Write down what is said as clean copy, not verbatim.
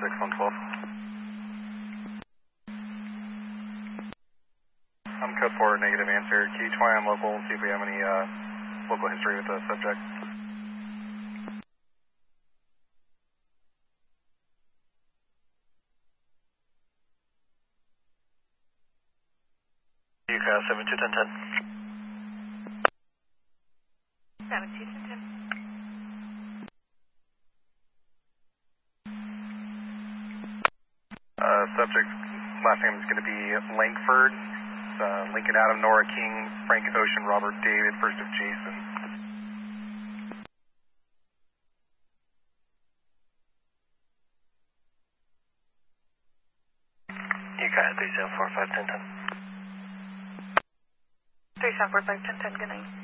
112. I'm code 4, negative answer. Can you try on local, see if we have any local history with the subject? UCAS 721010. 7210. Subject last name is going to be Langford. Lincoln Adam, Nora King, Frank Ocean, Robert David, first of Jason. UCAS 37451010. 37451010, good night.